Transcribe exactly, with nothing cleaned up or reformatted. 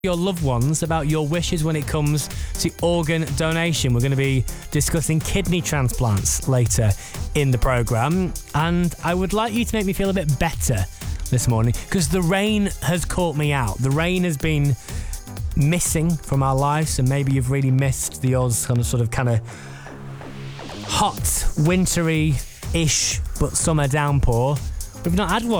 your loved ones about your wishes when it comes to organ donation. We're going to be discussing kidney transplants later in the programme, and I would like you to make me feel a bit better this morning because the rain has caught me out. The rain has been missing from our lives, and maybe you've really missed the odd kind of sort of kind of hot, wintry-ish but summer downpour. We've not had one